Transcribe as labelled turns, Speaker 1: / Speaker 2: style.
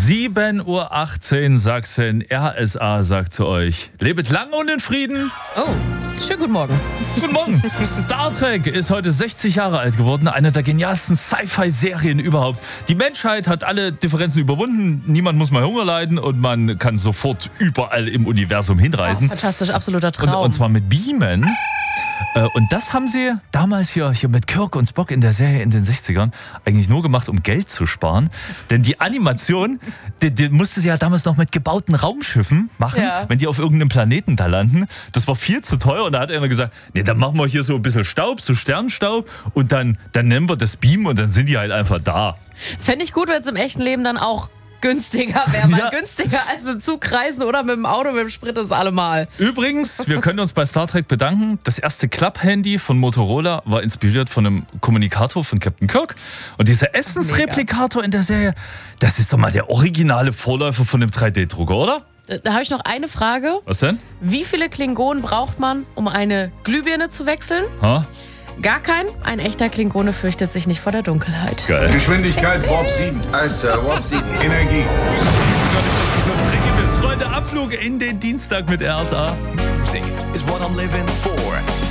Speaker 1: 7:18 Uhr Sachsen, RSA sagt zu euch, lebet lang und in Frieden.
Speaker 2: Oh, schönen guten Morgen.
Speaker 1: Guten Morgen. Star Trek ist heute 60 Jahre alt geworden, eine der genialsten Sci-Fi-Serien überhaupt. Die Menschheit hat alle Differenzen überwunden, niemand muss mehr Hunger leiden und man kann sofort überall im Universum hinreisen.
Speaker 2: Fantastisch, absoluter Traum.
Speaker 1: Und zwar mit Beamen. Und das haben sie damals hier mit Kirk und Spock in der Serie in den 60ern eigentlich nur gemacht, um Geld zu sparen. Denn die Animation, die musste sie ja damals noch mit gebauten Raumschiffen machen, wenn die auf irgendeinem Planeten da landen. Das war viel zu teuer und da hat einer gesagt, nee, dann machen wir hier so ein bisschen Staub, so Sternstaub und dann nennen wir das Beam und dann sind die halt einfach da.
Speaker 2: Fände ich gut, wenn es im echten Leben dann auch günstiger wäre, weil günstiger als mit dem Zug reisen oder mit dem Auto, mit dem Sprit ist allemal.
Speaker 1: Übrigens, wir können uns bei Star Trek bedanken. Das erste Club-Handy von Motorola war inspiriert von einem Kommunikator von Captain Kirk. Und dieser Essensreplikator in der Serie, das ist doch mal der originale Vorläufer von dem 3D-Drucker, oder?
Speaker 2: Da habe ich noch eine Frage.
Speaker 1: Was denn?
Speaker 2: Wie viele Klingonen braucht man, um eine Glühbirne zu wechseln? Gar keinen. Ein echter Klingone fürchtet sich nicht vor der Dunkelheit.
Speaker 1: Geil.
Speaker 3: Geschwindigkeit Warp 7. Warp 7. Energie.
Speaker 1: Das ist so ein Trick. Freunde, Abflug in den Dienstag mit RSA.
Speaker 4: Music is what I'm living for.